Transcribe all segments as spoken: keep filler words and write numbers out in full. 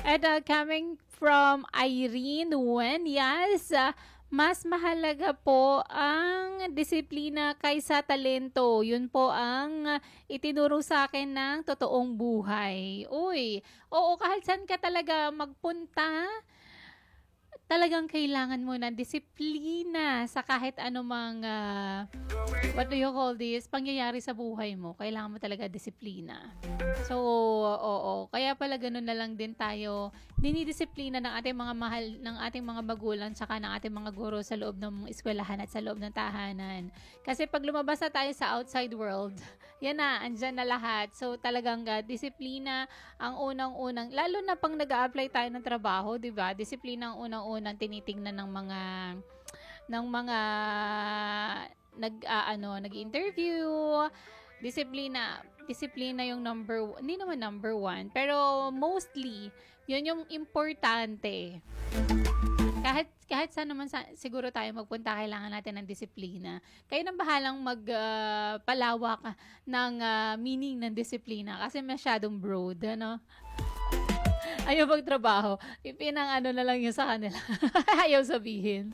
And uh, coming from Irene Wenyas, uh, mas mahalaga po ang disiplina kaysa talento. Yun po ang uh, itinuro sa akin ng totoong buhay. Uy, oo, kahit saan ka talaga magpunta, talagang kailangan mo ng disiplina sa kahit anumang, uh, what do you call this, pangyayari sa buhay mo. Kailangan mo talaga disiplina. So, oo. Kaya pala ganun na lang din tayo dinidisiplina ng ating mga mahal, ng ating mga magulang, tsaka ng ating mga guro sa loob ng eskwelahan at sa loob ng tahanan. Kasi pag lumabas na tayo sa outside world, yan na, andyan na lahat. So, talagang uh, disiplina ang unang-unang, lalo na pang nag-a-apply tayo ng trabaho, di ba? Disiplina ang unang-unang tinitingnan ng mga, ng mga, nag, uh, ano, nag-interview, disiplina, disiplina yung number, hindi naman number one, pero mostly, yun yung importante. Kahit, kahit saan naman sa, siguro tayo magpunta, kailangan natin ng disiplina. Kayo nang bahalang magpalawak uh, ng uh, meaning ng disiplina kasi masyadong broad, ano? Ayaw magtrabaho. Ipinang ano na lang yun sa kanila. Ayaw sabihin.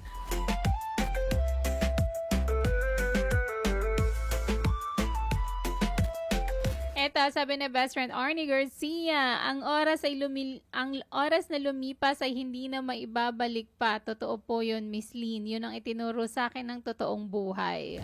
Eto, sabi ni best friend Arnie Garcia, ang oras ay lumil ang oras na lumipas ay hindi na maibabalik pa. Totoo po yun, Miss Lynn. Yun ang itinuro sa akin ng totoong buhay.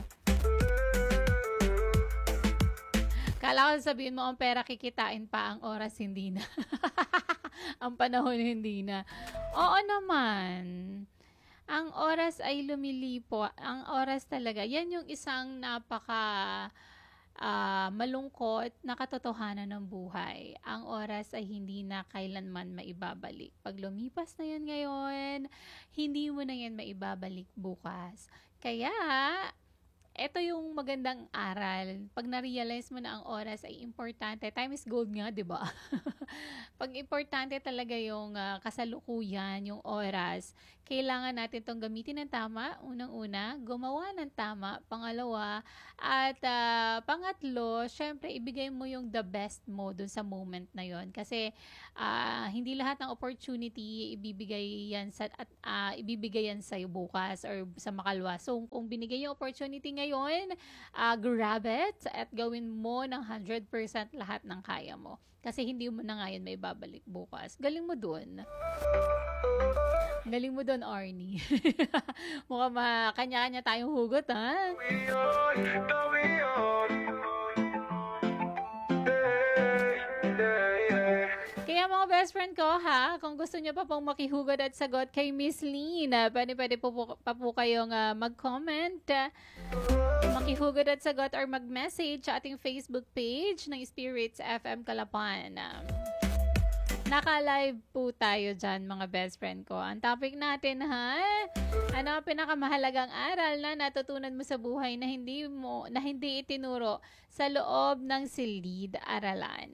Kala ko sabihin mo, ang pera kikitain pa, ang oras hindi na. Ang panahon hindi na. Oo naman. Ang oras ay lumilipo. Ang oras talaga. Yan yung isang napaka uh, malungkot na katotohanan ng buhay. Ang oras ay hindi na kailanman maibabalik. Pag lumipas na yan ngayon, hindi mo na yan maibabalik bukas. Kaya, ito yung magandang aral. Pag na-realize mo na ang oras ay importante, time is gold nga, di ba? Pag importante talaga yung uh, kasalukuyan, yung oras, kailangan natin itong gamitin ng tama, unang-una, gumawa ng tama, pangalawa, at uh, pangatlo, syempre, ibigay mo yung the best mo dun sa moment na yon. Kasi, uh, hindi lahat ng opportunity ibibigay yan sa, at uh, ibibigay yan sa'yo bukas or sa makalwa. So, kung binigay yung opportunity ngayon, uh, grab it at gawin mo ng one hundred percent lahat ng kaya mo. Kasi hindi mo na ngayon may babalik bukas. Galing mo dun. Galing mo dun, Arnie. Mukhang kanya-kanya tayong hugot, ha? Kaya mga best friend ko, ha, kung gusto nyo pa pong makihugot at sagot kay Miss Lynn, pwede-pwede po, po, pa po kayong uh, mag-comment, uh, makihugot at sagot or mag-message sa ating Facebook page ng Spirits F M Calapan. Um, Naka-live po tayo dyan, mga best friend ko. Ang topic natin, ha? Ano ang pinakamahalagang aral na natutunan mo sa buhay na hindi mo, na hindi itinuro sa loob ng silid-aralan?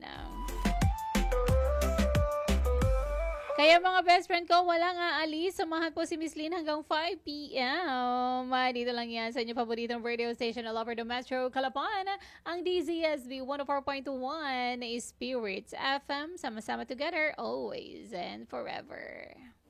Kaya mga best friend ko, walang aalis. Samahan po si Miss Lynn hanggang five p.m. Dito lang yan sa inyong paboritong radio station all over the Metro Calapan. Ang D Z S B one oh four point one is Spirits F M. Sama-sama together, always and forever.